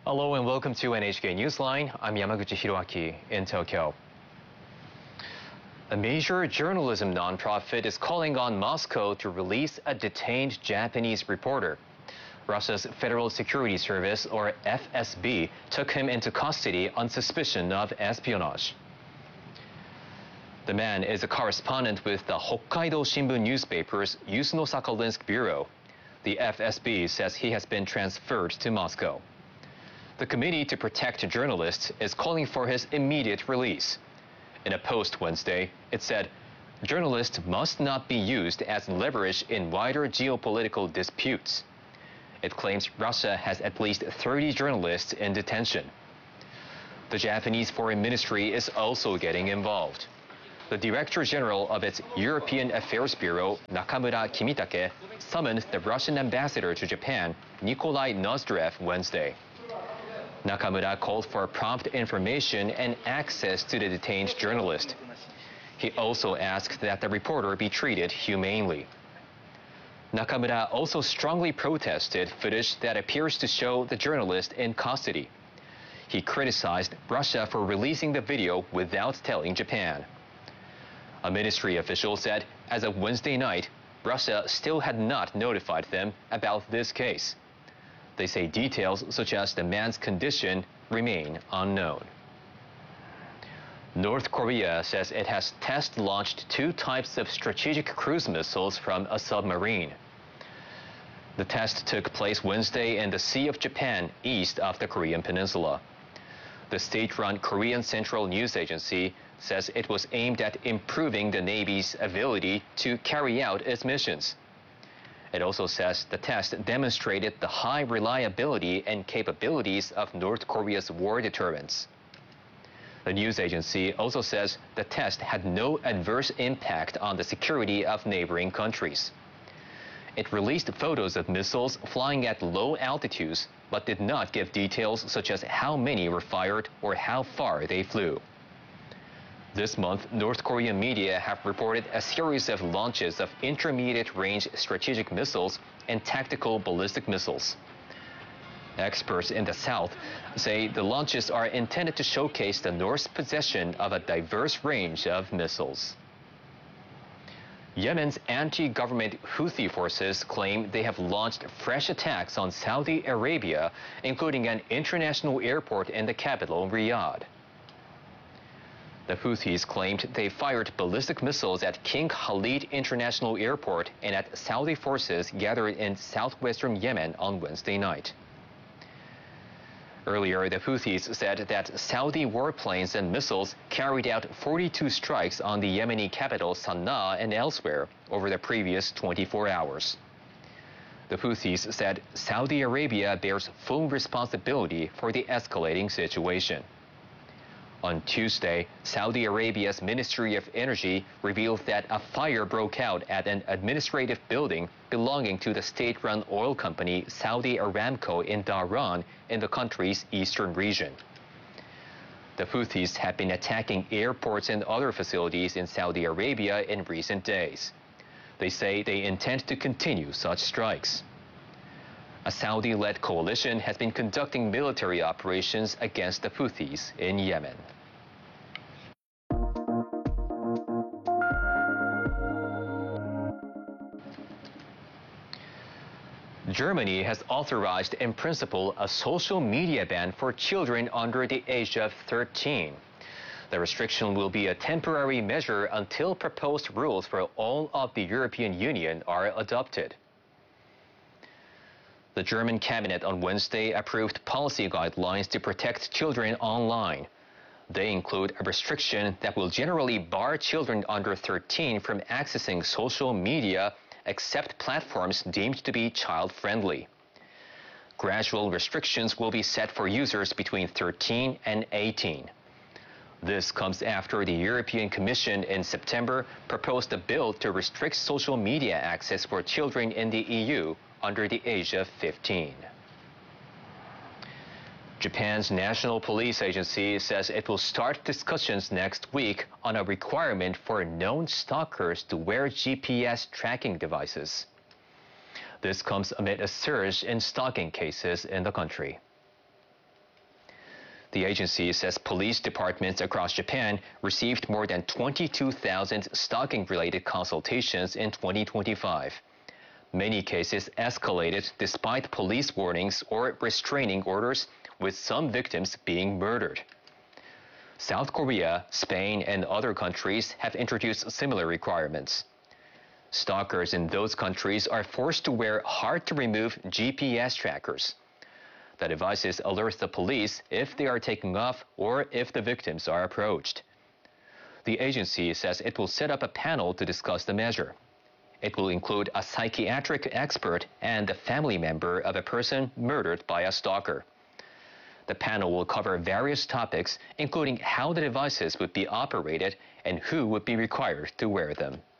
Hello and welcome to NHK Newsline. I'm Yamaguchi Hiroaki in Tokyo. A major journalism nonprofit is calling on Moscow to release a detained Japanese reporter. Russia's Federal Security Service, or FSB, took him into custody on suspicion of espionage. The man is a correspondent with the Hokkaido Shimbun newspaper's Yuzhno-Sakhalinsk bureau. The FSB says he has been transferred to Moscow. The Committee to Protect Journalists is calling for his immediate release. In a post Wednesday, it said, journalists must not be used as leverage in wider geopolitical disputes. It claims Russia has at least 30 journalists in detention. The Japanese Foreign Ministry is also getting involved. The Director General of its European Affairs Bureau, Nakamura Kimitake, summoned the Russian ambassador to Japan, Nikolai Nozdrev, Wednesday. Nakamura called for prompt information and access to the detained journalist. He also asked that the reporter be treated humanely. Nakamura also strongly protested footage that appears to show the journalist in custody. He criticized Russia for releasing the video without telling Japan. A ministry official said as of Wednesday night, Russia still had not notified them about this case. They say details such as the man's condition remain unknown. North Korea says it has test-launched 2 types of strategic cruise missiles from a submarine. The test took place Wednesday in the Sea of Japan, east of the Korean peninsula. The state-run Korean Central News Agency says it was aimed at improving the Navy's ability to carry out its missions. It also says the test demonstrated the high reliability and capabilities of North Korea's war deterrence. The news agency also says the test had no adverse impact on the security of neighboring countries. It released photos of missiles flying at low altitudes, but did not give details such as how many were fired or how far they flew. This month, North Korean media have reported a series of launches of intermediate-range strategic missiles and tactical ballistic missiles. Experts in the South say the launches are intended to showcase the North's possession of a diverse range of missiles. Yemen's anti-government Houthi forces claim they have launched fresh attacks on Saudi Arabia, including an international airport in the capital, Riyadh. The Houthis claimed they fired ballistic missiles at King Khalid International Airport and at Saudi forces gathered in southwestern Yemen on Wednesday night. Earlier, the Houthis said that Saudi warplanes and missiles carried out 42 strikes on the Yemeni capital Sana'a and elsewhere over the previous 24 hours. The Houthis said Saudi Arabia bears full responsibility for the escalating situation. On Tuesday, Saudi Arabia's Ministry of Energy revealed that a fire broke out at an administrative building belonging to the state-run oil company Saudi Aramco in Dhahran in the country's eastern region. The Houthis have been attacking airports and other facilities in Saudi Arabia in recent days. They say they intend to continue such strikes. A Saudi-led coalition has been conducting military operations against the Houthis in Yemen. Germany has authorized in principle a social media ban for children under the age of 13. The restriction will be a temporary measure until proposed rules for all of the European Union are adopted. The German cabinet on Wednesday approved policy guidelines to protect children online. They include a restriction that will generally bar children under 13 from accessing social media except platforms deemed to be child-friendly. Gradual restrictions will be set for users between 13 and 18. This comes after the European Commission in September proposed a bill to restrict social media access for children in the EU under the age of 15. Japan's National Police Agency says it will start discussions next week on a requirement for known stalkers to wear GPS tracking devices. This comes amid a surge in stalking cases in the country. The agency says police departments across Japan received more than 22,000 stalking-related consultations in 2025. Many cases escalated despite police warnings or restraining orders, with some victims being murdered. South Korea, Spain, and other countries have introduced similar requirements. Stalkers in those countries are forced to wear hard-to-remove GPS trackers. The devices alert the police if they are taken off or if the victims are approached. The agency says it will set up a panel to discuss the measure. It will include a psychiatric expert and a family member of a person murdered by a stalker. The panel will cover various topics, including how the devices would be operated and who would be required to wear them.